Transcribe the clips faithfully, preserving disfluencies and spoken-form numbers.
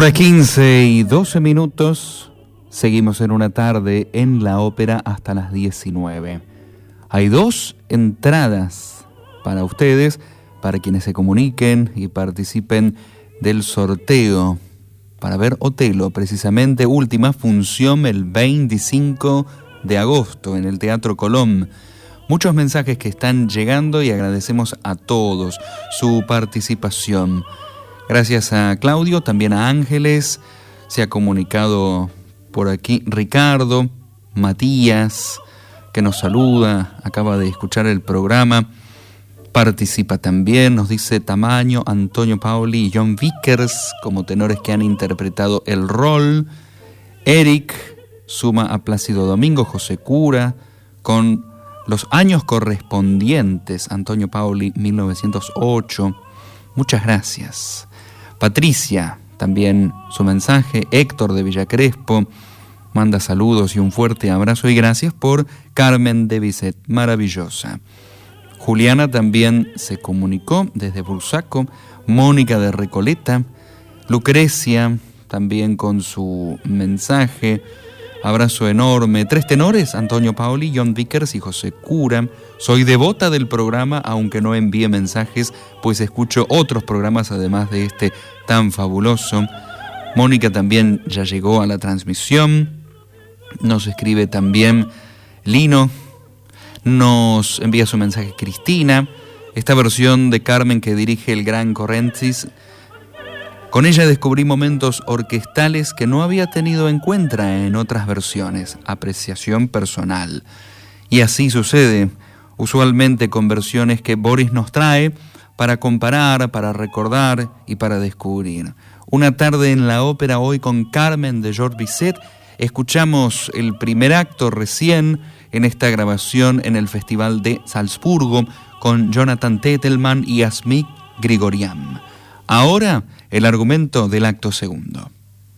Hora quince y doce minutos. Seguimos en una tarde en la ópera hasta las diecinueve. Hay dos entradas para ustedes, para quienes se comuniquen y participen del sorteo para ver Otelo, precisamente última función el veinticinco de agosto en el Teatro Colón. Muchos mensajes que están llegando y agradecemos a todos su participación. Gracias a Claudio, también a Ángeles, se ha comunicado por aquí Ricardo, Matías, que nos saluda, acaba de escuchar el programa, participa también, nos dice Tamaño, Antonio Paoli y John Vickers como tenores que han interpretado el rol. Eric suma a Plácido Domingo, José Cura, con los años correspondientes, Antonio Paoli, mil novecientos ocho. Muchas gracias. Patricia, también su mensaje. Héctor de Villa Crespo manda saludos y un fuerte abrazo y gracias por Carmen de Bizet, maravillosa. Juliana también se comunicó desde Bursaco. Mónica de Recoleta. Lucrecia también con su mensaje. Abrazo enorme. Tres tenores, Antonio Paoli, John Vickers y José Cura. Soy devota del programa, aunque no envíe mensajes, pues escucho otros programas además de este tan fabuloso. Mónica también ya llegó a la transmisión. Nos escribe también Lino. Nos envía su mensaje Cristina. Esta versión de Carmen que dirige el gran Correntzis, con ella descubrí momentos orquestales que no había tenido en cuenta en otras versiones. Apreciación personal. Y así sucede usualmente con versiones que Boris nos trae para comparar, para recordar y para descubrir. Una tarde en la ópera hoy con Carmen de Georges Bizet. Escuchamos el primer acto recién en esta grabación en el Festival de Salzburgo con Jonathan Tettelman y Asmik Grigorian. Ahora, el argumento del acto segundo.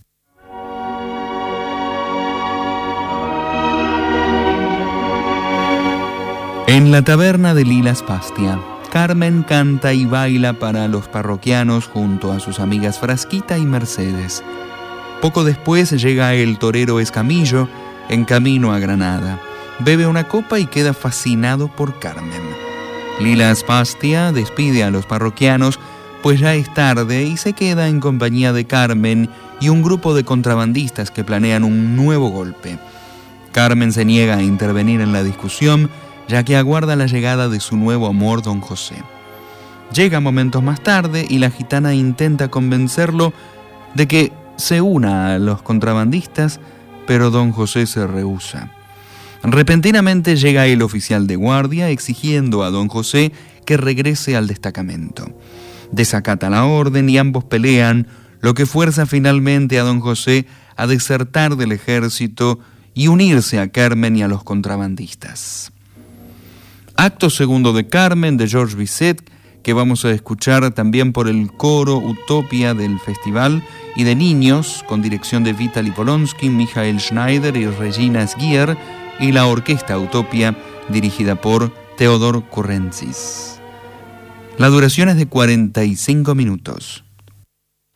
En la taberna de Lila Spastia, Carmen canta y baila para los parroquianos junto a sus amigas Frasquita y Mercedes. Poco después llega el torero Escamillo en camino a Granada. Bebe una copa y queda fascinado por Carmen. Lila Spastia despide a los parroquianos, pues ya es tarde, y se queda en compañía de Carmen y un grupo de contrabandistas que planean un nuevo golpe. Carmen se niega a intervenir en la discusión, ya que aguarda la llegada de su nuevo amor, don José. Llega momentos más tarde y la gitana intenta convencerlo de que se una a los contrabandistas, pero don José se rehúsa. Repentinamente llega el oficial de guardia exigiendo a don José que regrese al destacamento. Desacata la orden y ambos pelean, lo que fuerza finalmente a don José a desertar del ejército y unirse a Carmen y a los contrabandistas. Acto segundo de Carmen de Georges Bizet, que vamos a escuchar también por el coro Utopia del festival, y de niños, con dirección de Vitaly Polonsky, Michael Schneider y Regina Sgier, y la orquesta Utopia, dirigida por Theodor Kurrentzis. La duración es de cuarenta y cinco minutos.